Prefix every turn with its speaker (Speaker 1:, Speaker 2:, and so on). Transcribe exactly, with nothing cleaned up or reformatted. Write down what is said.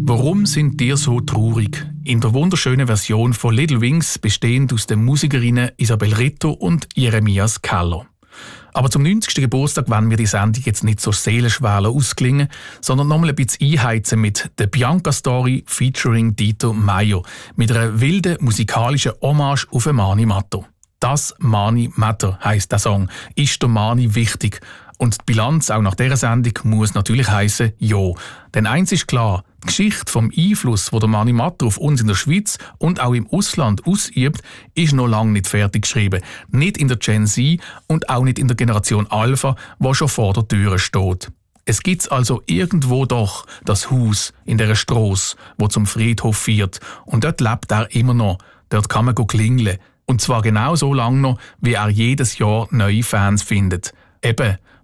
Speaker 1: Warum sind Tiere so traurig? In der wunderschönen Version von Little Wings, bestehend aus den Musikerinnen Isabel Ritto und Jeremias Keller. Aber zum neunzigsten Geburtstag wollen wir die Sendung jetzt nicht so seelenschwer ausklingen, sondern nochmal ein bisschen einheizen mit der Bianca-Story featuring Dito Mayo, mit einer wilden musikalischen Hommage auf Mani Matto. Das Mani Matter heisst der Song. Ist der Mani wichtig? Und die Bilanz auch nach dieser Sendung muss natürlich heissen, ja. Denn eins ist klar, die Geschichte vom Einfluss, den der Mani Matter auf uns in der Schweiz und auch im Ausland ausübt, ist noch lange nicht fertig geschrieben. Nicht in der Gen Z und auch nicht in der Generation Alpha, die schon vor der Tür steht. Es gibt also irgendwo doch das Haus in dieser Strasse, wo zum Friedhof führt. Und dort lebt er immer noch. Dort kann man klingeln. Und zwar genau so lange noch, wie er jedes Jahr neue Fans findet. Eben,